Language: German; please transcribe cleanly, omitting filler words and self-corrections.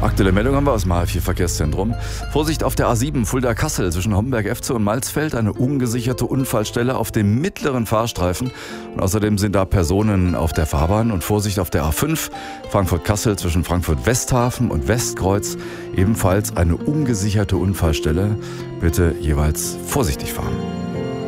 Aktuelle Meldung haben wir aus dem H4 Verkehrszentrum. Vorsicht auf der A7 Fulda-Kassel zwischen Homberg-Efze und Malzfeld. Eine ungesicherte Unfallstelle auf dem mittleren Fahrstreifen. Und außerdem sind da Personen auf der Fahrbahn. Und Vorsicht auf der A5 Frankfurt-Kassel zwischen Frankfurt-Westhafen und Westkreuz. Ebenfalls eine ungesicherte Unfallstelle. Bitte jeweils vorsichtig fahren.